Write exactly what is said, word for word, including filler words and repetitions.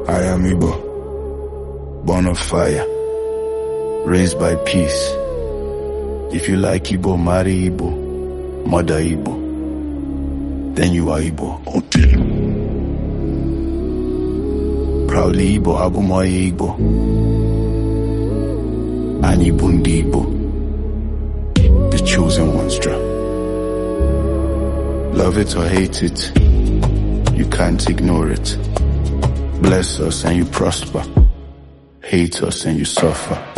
I am Igbo, born of fire, raised by peace. If you like Igbo, marry Igbo, mother Igbo, then you are Igbo. Until proudly Igbo, Abumoye Igbo, and Ibundi Igbo, the chosen ones. Love it or hate it, you can't ignore it. Bless us and you prosper, hate us and you suffer.